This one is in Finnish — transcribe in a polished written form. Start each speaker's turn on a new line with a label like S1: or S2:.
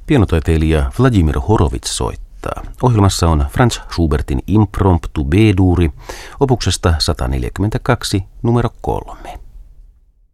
S1: Pianotaiteilija Vladimir Horowitz soittaa. Ohjelmassa on Franz Schubertin Impromptu B-duuri opuksesta 142 numero 3.